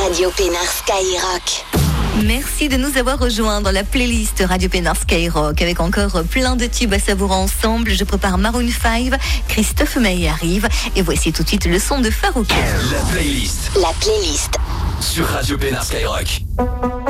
Radio Pénard Skyrock. Merci de nous avoir rejoints dans la playlist Radio Pénard Skyrock avec encore plein de tubes à savourer ensemble. Je prépare Maroon 5, Christophe Maé arrive et voici tout de suite le son de Farouk. La playlist La playlist sur Radio Pénard Skyrock.